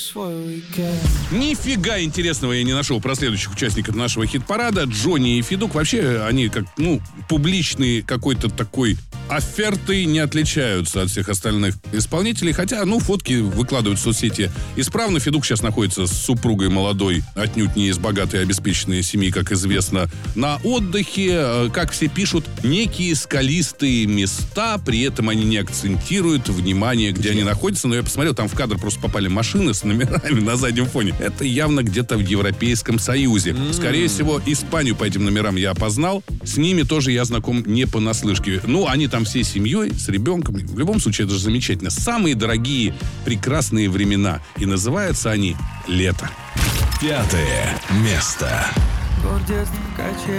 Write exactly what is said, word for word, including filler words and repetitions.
Нифига интересного я не нашел про следующих участников нашего хит-парада. Джонни и Федук вообще, они как, ну, публичные какой-то такой офертой не отличаются от всех остальных исполнителей. Хотя, ну, фотки выкладывают в соцсети исправно. Федук сейчас находится с супругой молодой, отнюдь не из богатой и обеспеченной семьи, как известно, на отдыхе. Как все пишут, некие скалистые места, при этом они не акцентируют внимание, где они находятся. Но я посмотрел, там в кадр просто попали машины с номерами на заднем фоне. Это явно где-то в Европейском Союзе. Скорее всего, Испанию по этим номерам я опознал. С ними тоже я знаком не понаслышке. Ну, они там всей семьей, с ребенком. В любом случае, это же замечательно. Самые дорогие, прекрасные времена. И называются они «Лето». Пятое место.